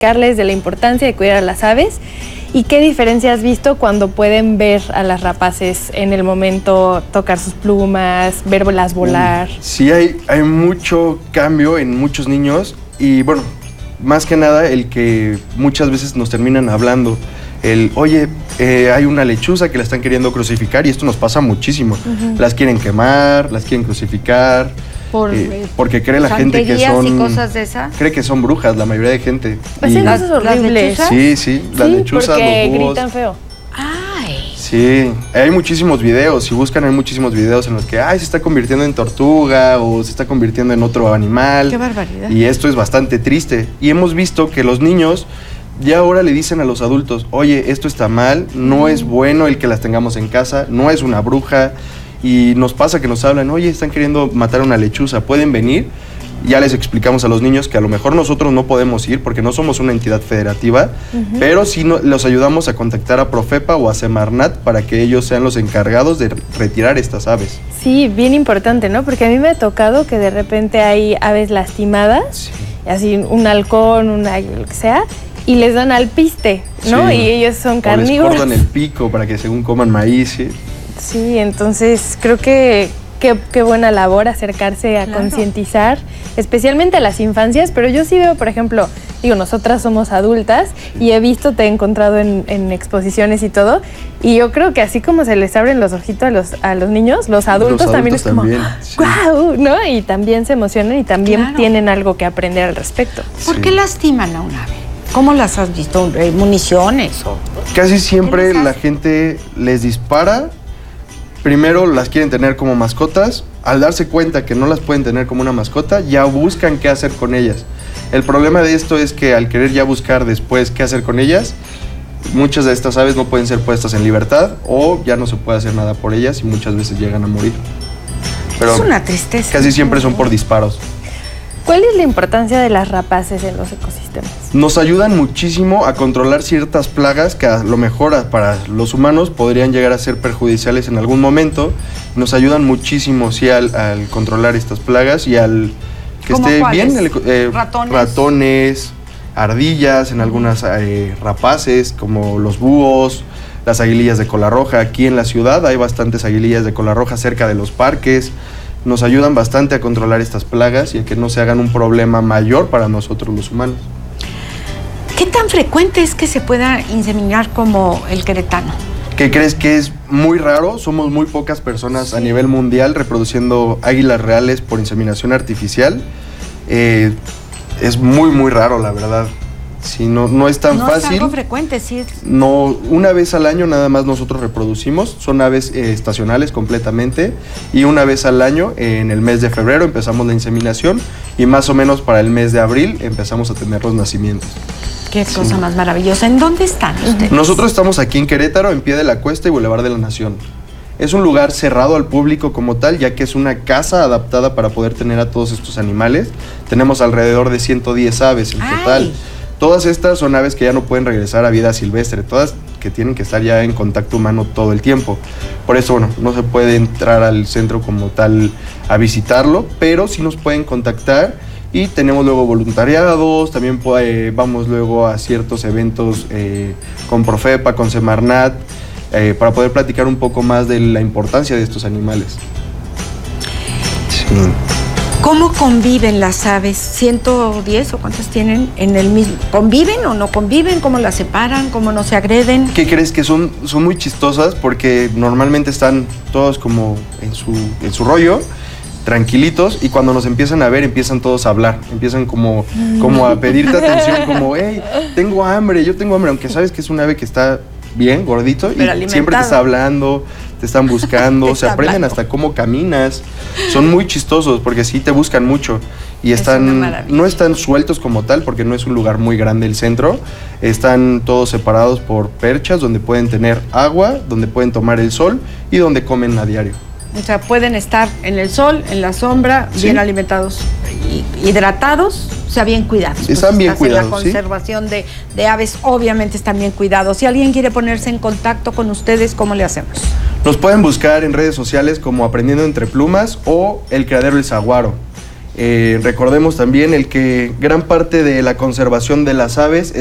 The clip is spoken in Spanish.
explicarles de la importancia de cuidar a las aves. ¿Y qué diferencia has visto cuando pueden ver a las rapaces en el momento, tocar sus plumas, verlas volar? Sí, hay mucho cambio en muchos niños y bueno, más que nada el que muchas veces nos terminan hablando, oye, hay una lechuza que la están queriendo crucificar y esto nos pasa muchísimo. Las quieren quemar, las quieren crucificar. Porque cree la gente que son... y cosas de esas. Cree que son brujas la mayoría de gente. Pues hay cosas horribles. Sí, las lechuzas, porque los búhos. gritan feo. Ay. Sí, hay muchísimos videos. Si buscan, hay muchísimos videos en los que se está convirtiendo en tortuga o se está convirtiendo en otro animal. ¡Qué barbaridad! Y esto es bastante triste. Y hemos visto que los niños ya ahora le dicen a los adultos, oye, esto está mal, no es bueno el que las tengamos en casa, no es una bruja. Y nos pasa que nos hablan, oye, están queriendo matar a una lechuza, ¿pueden venir? Ya les explicamos a los niños que a lo mejor nosotros no podemos ir porque no somos una entidad federativa, pero sí los ayudamos a contactar a Profepa o a Semarnat para que ellos sean los encargados de retirar estas aves. Sí, bien importante, ¿no? Porque a mí me ha tocado que de repente hay aves lastimadas, así un halcón, lo que sea, y les dan alpiste, ¿no? Sí. Y ellos son carnívoros. O les cortan el pico para que según coman maíz, ¿sí? Sí, entonces creo que qué buena labor acercarse a concientizar, especialmente a las infancias, pero yo sí veo, por ejemplo, nosotras somos adultas y he visto, te he encontrado en exposiciones y todo, y yo creo que así como se les abren los ojitos a los niños, los adultos también es como, ¡guau! ¿No? Y también se emocionan y también tienen algo que aprender al respecto. ¿Por qué lastiman a un ave? ¿Cómo las has visto? ¿Municiones? Casi siempre la gente les dispara. Primero las quieren tener como mascotas, al darse cuenta que no las pueden tener como una mascota, ya buscan qué hacer con ellas. El problema de esto es que al querer ya buscar después qué hacer con ellas, muchas de estas aves no pueden ser puestas en libertad o ya no se puede hacer nada por ellas y muchas veces llegan a morir. Pero es una tristeza. Casi siempre son por disparos. ¿Cuál es la importancia de las rapaces en los ecosistemas? Nos ayudan muchísimo a controlar ciertas plagas que a lo mejor para los humanos podrían llegar a ser perjudiciales en algún momento. Nos ayudan muchísimo, sí, al controlar estas plagas y al que esté bien. Ratones, ardillas, en algunas rapaces como los búhos, las aguilillas de cola roja. Aquí en la ciudad hay bastantes aguilillas de cola roja cerca de los parques. Nos ayudan bastante a controlar estas plagas y a que no se hagan un problema mayor para nosotros los humanos. ¿Qué tan frecuente es que se pueda inseminar como el queretano? ¿Qué crees? Que es muy raro. Somos muy pocas personas a nivel mundial reproduciendo águilas reales por inseminación artificial. Es muy, muy raro, la verdad. Sí, no es tan fácil. No es algo frecuente, sí. No, una vez al año nada más nosotros reproducimos, son aves estacionales completamente, y una vez al año, en el mes de febrero, empezamos la inseminación, y más o menos para el mes de abril empezamos a tener los nacimientos. Qué cosa más maravillosa. ¿En dónde están ustedes? Nosotros estamos aquí en Querétaro, en Pie de la Cuesta y Boulevard de la Nación. Es un lugar cerrado al público como tal, ya que es una casa adaptada para poder tener a todos estos animales. Tenemos alrededor de 110 aves en total. Todas estas son aves que ya no pueden regresar a vida silvestre, todas que tienen que estar ya en contacto humano todo el tiempo. Por eso, no se puede entrar al centro como tal a visitarlo, pero sí nos pueden contactar y tenemos luego voluntariados, también vamos luego a ciertos eventos con Profepa, con Semarnat, para poder platicar un poco más de la importancia de estos animales. Sí. ¿Cómo conviven las aves? ¿110 o cuántas tienen en el mismo? ¿Conviven o no conviven? ¿Cómo las separan? ¿Cómo no se agreden? ¿Qué crees? Que son muy chistosas porque normalmente están todos como en su rollo, tranquilitos, y cuando nos empiezan a ver empiezan todos a hablar, empiezan como a pedirte atención, como, hey, tengo hambre, aunque sabes que es un ave que está bien gordito y siempre te está hablando, te están buscando, se aprenden hasta cómo caminas. Son muy chistosos porque sí te buscan mucho y no están sueltos como tal porque no es un lugar muy grande el centro. Están todos separados por perchas donde pueden tener agua, donde pueden tomar el sol y donde comen a diario. O sea, pueden estar en el sol, en la sombra, bien alimentados, hidratados, o sea, bien cuidados. Están bien cuidados, la conservación de aves, obviamente están bien cuidados. Si alguien quiere ponerse en contacto con ustedes, ¿cómo le hacemos? Nos pueden buscar en redes sociales como Aprendiendo Entre Plumas o El Criadero El Saguaro. Recordemos también el que gran parte de la conservación de las aves